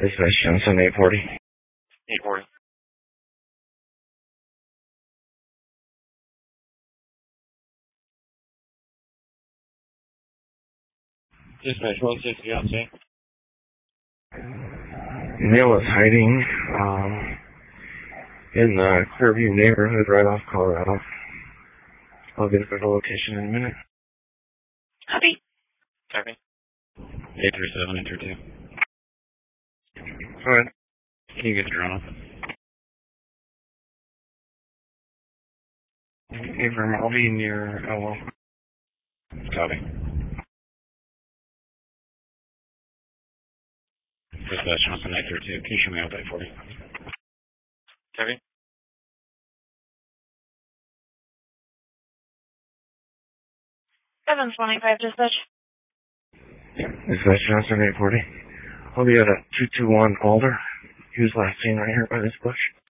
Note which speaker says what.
Speaker 1: Dispatch Johnson, 840.
Speaker 2: 840. Dispatch 160 on scene.
Speaker 1: Neil is hiding in the Clearview neighborhood right off Colorado. I'll get a location in a minute.
Speaker 2: Copy. Copy. 837, enter 2.
Speaker 1: Go ahead.
Speaker 2: Can you get the drone off?
Speaker 1: Abram, I'll be near Elwell.
Speaker 2: Copy. Dispatch Johnson, 832. Can you show me out 840? Copy.
Speaker 3: 725 dispatch.
Speaker 1: Dispatch Johnson, 840. I'll be at a 221 Alder. He was last seen right here by this bush.